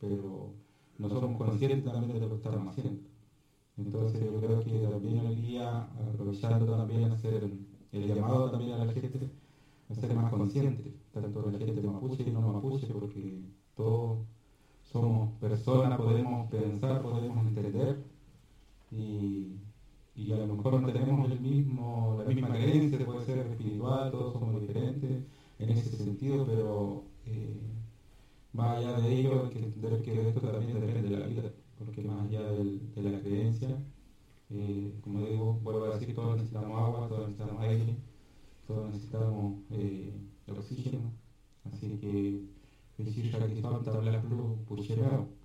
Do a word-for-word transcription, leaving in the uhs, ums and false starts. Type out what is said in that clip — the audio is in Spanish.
pero no somos conscientes también de lo que estamos haciendo. Entonces yo creo que también hoy día, aprovechando también hacer el, el llamado también a la gente a ser más consciente, tanto la gente mapuche y no mapuche, porque todos somos personas, podemos pensar, podemos entender, y, y a lo mejor no tenemos el mismo, la misma creencia, puede ser espiritual, todos somos diferentes en ese sentido, pero eh, más allá de ello hay que entender que de esto también depende de la vida, porque más allá del, de la creencia, eh, como digo, vuelvo a decir, todos necesitamos agua, todos necesitamos aire, todos necesitamos eh, oxígeno, así que Bishir Shakti Fanta Bla Blue Pushirao.